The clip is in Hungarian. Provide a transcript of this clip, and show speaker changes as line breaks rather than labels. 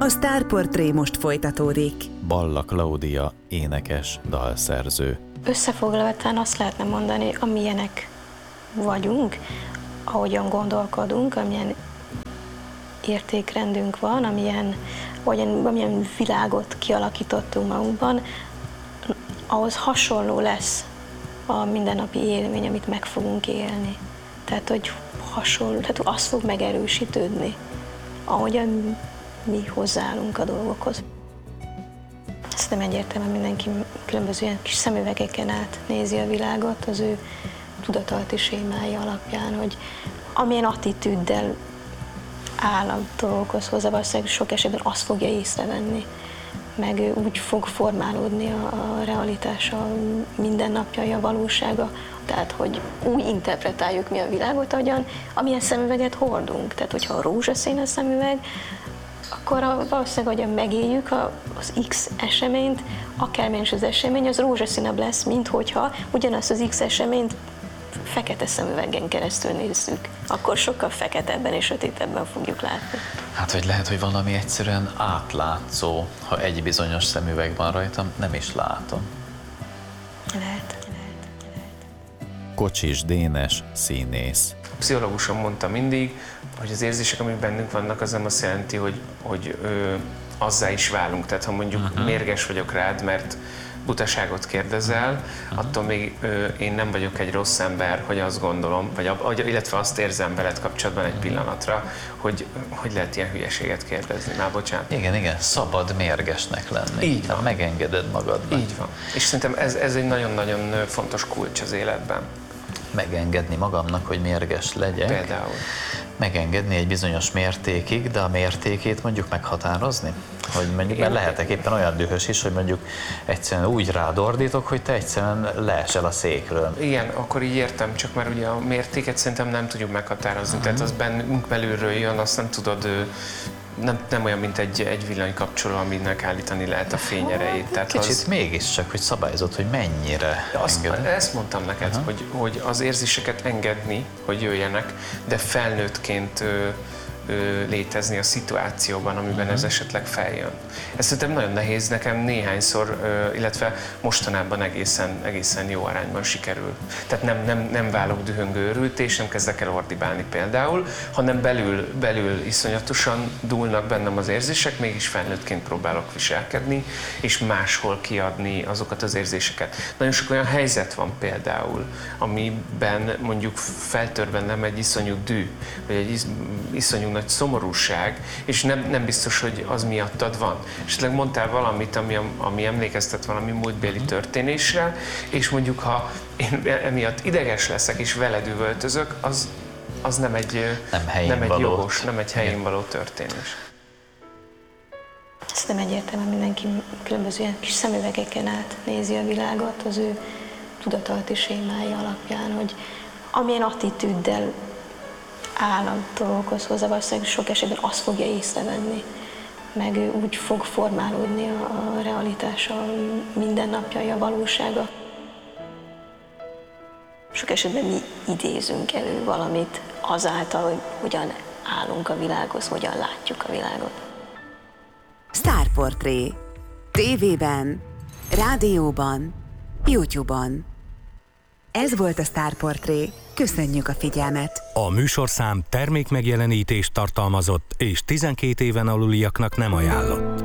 A Sztárportré most folytatódik.
Balla Klaudia, énekes, dalszerző.
Összefoglalva talán azt lehetne mondani, amilyenek vagyunk, ahogyan gondolkodunk, amilyen értékrendünk van, amilyen világot kialakítottunk magunkban, ahhoz hasonló lesz a mindennapi élmény, amit meg fogunk élni. Tehát, hogy tehát az fog megerősítődni, ahogyan mi hozzáállunk a dolgokhoz. Szerintem egyértelműen mindenki különböző ilyen kis szemüvegeken át nézi a világot az ő tudatalatti sémái alapján, hogy amilyen attitűddel áll a dolgokhoz hozzá, valószínűleg sok esetben azt fogja észrevenni, meg úgy fog formálódni a realitása, a mindennapjai, a valósága, tehát hogy úgy interpretáljuk mi a világot, amilyen szemüveget hordunk. Tehát, hogyha rózsaszín a szemüveg, akkor valószínűleg, hogy megéljük az X eseményt, akármilyen is az esemény, az rózsaszínabb lesz, mint hogyha ugyanazt az X eseményt fekete szemüvegen keresztül nézzük. Akkor sokkal feketebben és sötétebben fogjuk látni.
Hát, hogy lehet, hogy valami egyszerűen átlátszó, ha egy bizonyos szemüveg van rajtam, nem is látom.
Lehet.
Kocsis Dénes, színész.
Pszichológusom mondta mindig, hogy az érzések, amik bennünk vannak, az nem azt jelenti, hogy azzá is válunk. Tehát ha mondjuk mérges vagyok rád, mert butaságot kérdezel, attól még én nem vagyok egy rossz ember, hogy azt gondolom, illetve azt érzem veled kapcsolatban egy pillanatra, hogy lehet ilyen hülyeséget kérdezni. Már bocsánat.
Igen, szabad mérgesnek lenni.
Így van.
Megengeded magadnak.
Így van. És szerintem ez egy nagyon-nagyon fontos kulcs az életben.
Megengedni magamnak, hogy mérges legyek.
Például.
Megengedni egy bizonyos mértékig, de a mértékét mondjuk meghatározni? Hogy mondjuk, mert lehetek éppen olyan dühös is, hogy mondjuk egyszerűen úgy rád ordítok, hogy te egyszerűen leesel a székről. Igen,
akkor így értem, csak már ugye a mértéket szerintem nem tudjuk meghatározni, tehát az bennünk belülről jön, azt nem tudod, nem olyan, mint egy villanykapcsoló, aminek állítani lehet a fényerejét. Tehát
kicsit mégiscsak, hogy szabályozott, hogy mennyire engeded.
Ezt mondtam neked, hogy az érzéseket engedni, hogy jöjjenek, de felnőttként létezni a szituációban, amiben ez esetleg feljön. Ez szerintem nagyon nehéz, nekem néhányszor, illetve mostanában egészen jó arányban sikerül. Tehát nem válok dühöngő őrülté, és nem kezdek el ordibálni például, hanem belül iszonyatosan dúlnak bennem az érzések, mégis felnőttként próbálok viselkedni, és máshol kiadni azokat az érzéseket. Nagyon sok olyan helyzet van például, amiben mondjuk feltör bennem egy iszonyú dű, vagy egy iszonyú nagy szomorúság, és nem biztos, hogy az miattad van. Esetleg mondtál valamit, ami emlékeztet valami múltbéli történésre, és mondjuk, ha én emiatt ideges leszek, és veled üvöltözök, az nem egy jogos, nem egy helyén való történés.
Szerintem egyértelműen mindenki különböző ilyen kis szemüvegeken át nézi a világot az ő tudatalatti sémái alapján, hogy amilyen attitűddel áll a dolgokhoz hozzá, valószínűleg sok esetben azt fogja észrevenni, meg úgy fog formálódni a realitása, a mindennapjai, a valósága. Sok esetben mi idézünk elő valamit azáltal, hogy hogyan állunk a világhoz, hogyan látjuk a világot.
Sztárportré. TV-ben, rádióban, YouTube-on. Ez volt a Sztárportré. Köszönjük a figyelmet!
A műsorszám termékmegjelenítést tartalmazott és 12 éven aluliaknak nem ajánlott.